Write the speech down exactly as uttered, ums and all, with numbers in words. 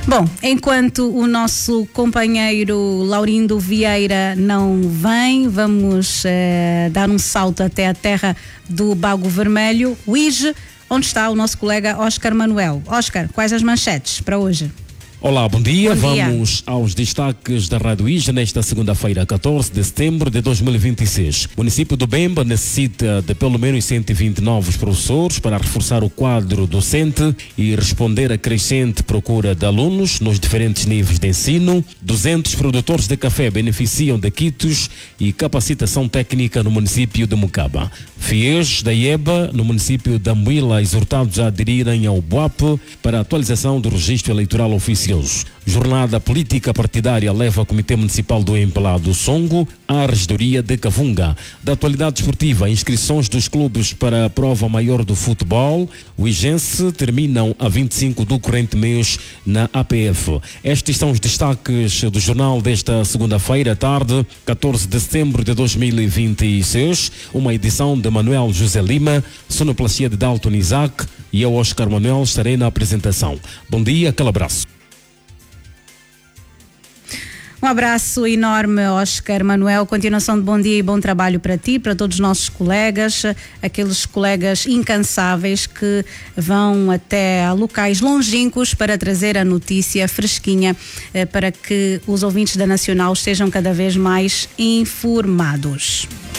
Bom, enquanto o nosso companheiro Laurindo Vieira não vem, vamos eh, dar um salto até a terra do Bago Vermelho, o I G E, onde está o nosso colega Oscar Manuel. Oscar, quais as manchetes para hoje? Olá, bom dia. Bom dia. Vamos aos destaques da Rádio I J E nesta segunda-feira, catorze de setembro de dois mil e vinte e seis. O município do Bemba necessita de pelo menos cento e vinte novos professores para reforçar o quadro docente e responder à crescente procura de alunos nos diferentes níveis de ensino. duzentos produtores de café beneficiam de quitos e capacitação técnica no município de Mucaba. Fiéis da I E B A, no município de Ambuila, exortados a aderirem ao B U A P para a atualização do registro eleitoral oficial. Jornada política partidária leva o Comitê Municipal do Empalado Songo à regedoria de Cavunga. Da atualidade esportiva, inscrições dos clubes para a prova maior do futebol, o Igense, terminam a vinte e cinco do corrente mês na A P F. Estes são os destaques do jornal desta segunda-feira, tarde, catorze de setembro de dois mil e vinte e seis. Uma edição de Manuel José Lima, sonoplastia de Dalton Isaac e eu, Oscar Manuel, estarei na apresentação. Bom dia, aquele abraço. Um abraço enorme, Oscar Manuel. Continuação de bom dia e bom trabalho para ti, para todos os nossos colegas, aqueles colegas incansáveis que vão até a locais longínquos para trazer a notícia fresquinha, para que os ouvintes da Nacional estejam cada vez mais informados.